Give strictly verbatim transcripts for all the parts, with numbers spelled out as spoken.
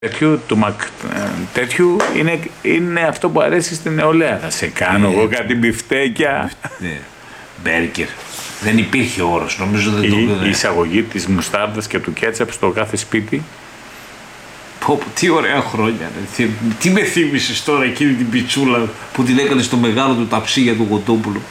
τέτοιου, του Μακ τέτοιου είναι, είναι αυτό που αρέσει στην νεολαία. Θα σε κάνω εγώ κάτι μπιφτέκια. Μπέργκερ. Δεν υπήρχε όρος, νομίζω δεν η, το η εισαγωγή της μουστάρδας και του κέτσαπ στο κάθε σπίτι. Πω, πω, τι ωραία χρόνια. Τι, τι με θύμισες τώρα εκείνη την πιτσούλα που την έκανε στο μεγάλο του ταψί για τον Κοτόπουλο.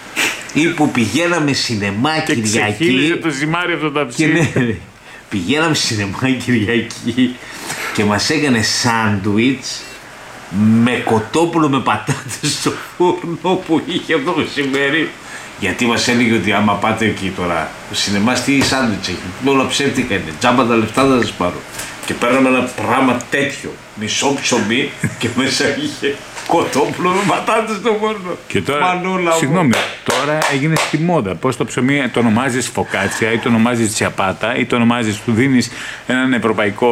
Ή που πηγαίναμε σινεμά και Κυριακή. Και ξεχύλιζε το ζυμάρι από το ταψί. Ναι, πηγαίναμε σινεμά Κυριακή και μας έκανε σάντουιτς με κοτόπουλο με πατάτες στο φούρνο που είχε αυτό το μεσημέρι. Γιατί μας έλεγε ότι άμα πάτε εκεί τώρα, ο σινεμάς τι σάντουιτς έχει, όλα ψεύτικα είναι, τζάμπα τα λεφτά θα σας πάρω. Και παίρναμε ένα πράγμα τέτοιο, μισό ψωμί και μέσα είχε κοτόπουλο με πατάτες στο φούρνο. Και τώρα, Μανούλα, συγγνώμη, τώρα έγινε στη μόδα. Πώς το ψωμί το ονομάζεις φωκάτσια ή το ονομάζεις τσιαπάτα ή το ονομάζεις, του δίνεις έναν ευρωπαϊκό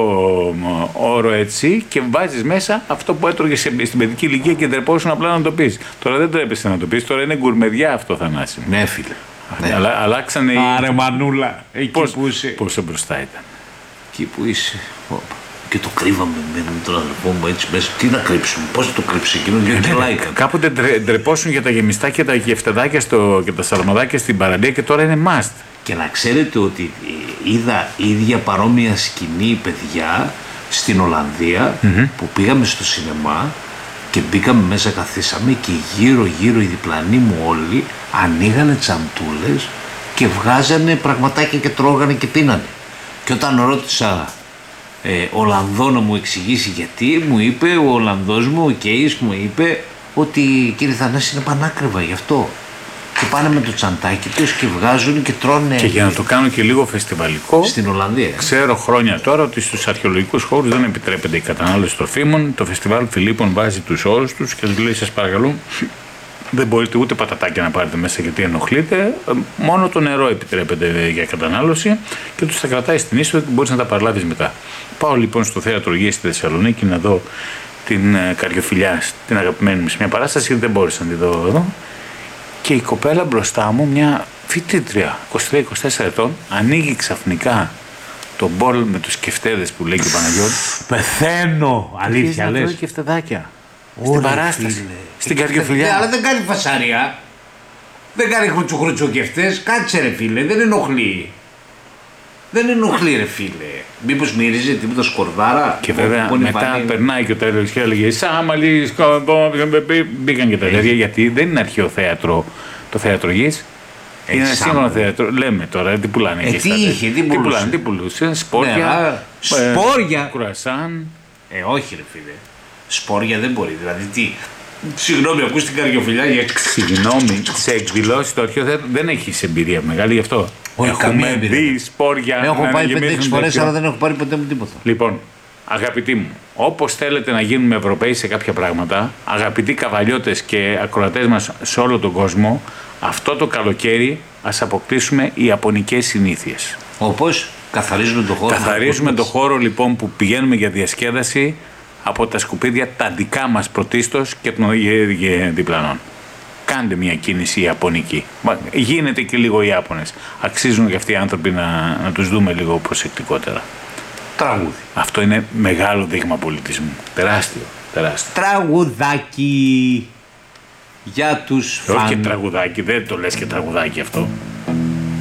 όρο έτσι και βάζεις μέσα αυτό που έτρωγες στην παιδική ηλικία και ντρεπόσουν απλά να το πεις. Τώρα δεν τρέπεσαι να το πεις, τώρα είναι γκουρμεδιά αυτό, Θανάση. Ναι, φίλε. Ναι. Αλλά, αλλάξανε οι... Άρε μανούλα, εκεί πώς, που είσαι. Πόσο μπροστά ήταν. Εκεί που είσαι. Και το κρύβαμε με τον αδελφό μου έτσι μέσα. Τι να κρύψουμε, πώς θα το κρύψει εκείνο, δύο κιλά ήταν. Κάποτε ντρε, ντρεπόσουν για τα γεμιστά και τα γευτεδάκια στο, και τα σαλαμαδάκια στην παραλία και τώρα είναι must. Και να ξέρετε ότι είδα ίδια παρόμοια σκηνή παιδιά στην Ολλανδία mm-hmm. που πήγαμε στο σινεμά και μπήκαμε μέσα, καθίσαμε και γύρω γύρω οι διπλανοί μου όλοι ανοίγανε τσαντούλες και βγάζανε πραγματάκια και τρώγανε και πίνανε. Και όταν ρώτησα ε, Ολλανδό να μου εξηγήσει γιατί, μου είπε ο Ολλανδός μου, ο Κέις μου είπε ότι κύριε Θανάση είναι πανάκριβα γι' αυτό. Και πάνε με το τσαντάκι τους και βγάζουν και τρώνε. Και για να το κάνω και λίγο φεστιβαλικό, στην Ολλανδία. Ξέρω χρόνια τώρα ότι στους αρχαιολογικούς χώρους δεν επιτρέπεται η κατανάλωση τροφίμων. Το φεστιβάλ Φιλίππων βάζει τους όρους τους και τους λέει: σας παρακαλώ, δεν μπορείτε ούτε πατατάκια να πάρετε μέσα γιατί ενοχλείτε. Μόνο το νερό επιτρέπεται για κατανάλωση και τους τα κρατάει στην είσοδο και μπορείς να τα παραλάβεις μετά. Πάω λοιπόν στο θέατρο Γη στη Θεσσαλονίκη να δω την Καριοφιλιά, την αγαπημένη μου, σε μια παράσταση γιατί δεν μπόρεσα να τη δω εδώ. Και η κοπέλα μπροστά μου, μια φοιτήτρια είκοσι τρία είκοσι τέσσερα ετών, ανοίγει ξαφνικά το μπολ με τους κεφτέδες που λέει και ο Παναγιώτης. Πεθαίνω! Αλήθεια λες. Να τρώει κεφτεδάκια. Στην παράσταση. Φίλε. Στην Καριοφιλιά. Αλλά δεν κάνει φασαρία. Δεν κάνει χρουτσου κεφτές. Κάτσε ρε φίλε, δεν ενοχλεί. Δεν ενοχλεί ρε φίλε. Μήπως μύριζε τίποτα σκορδάρα. Και βέβαια που μετά φανεί... περνάει και ο τέλος και έλεγε Σάμαλι, μπήκαν και τα τέτοια γιατί δεν είναι αρχαίο θέατρο το θέατρο Γης. Είναι ένα σύγχρονο θέατρο. Λέμε τώρα τι πουλάνε εκεί. Ε, τι είχε, τι πουλούσε. Τι πουλάνε, τι πουλούσε. Σπόρια. Ναι, ε, σπόρια. Κουρασάν. Ε, όχι ρε φίλε. Σπόρια δεν μπορεί. Δηλαδή τι. Συγγνώμη, ακούς την Καριοφιλιά για... Συγγνώμη, σε εκδηλώσεις το αρχαίο θέατρο δεν έχεις εμπειρία μεγάλη γι' αυτό. Όχι, έχουμε δει σπόρια. Έχω πάει πέντε έξι φορές, αλλά δεν έχω πάρει ποτέ μου τίποτα. Λοιπόν, αγαπητοί μου, όπως θέλετε να γίνουμε Ευρωπαίοι σε κάποια πράγματα, αγαπητοί καβαλιώτες και ακροατές μας σε όλο τον κόσμο, αυτό το καλοκαίρι ας αποκτήσουμε ιαπωνικές συνήθειες. Όπως καθαρίζουμε το χώρο. Καθαρίζουμε το χώρο λοιπόν που πηγαίνουμε για διασκέδαση από τα σκουπίδια τα δικά μας πρωτίστως και των διπλανών. Κάντε μια κίνηση ιαπωνική. Γίνεται και λίγο Ιάπωνες. Αξίζουν και αυτοί οι άνθρωποι να, να τους δούμε λίγο προσεκτικότερα. Τραγούδι. Αυτό είναι μεγάλο δείγμα πολιτισμού. Τεράστιο. τεράστιο. Τραγουδάκι για τους Όχι φαν. και τραγουδάκι, δεν το λες και τραγουδάκι αυτό.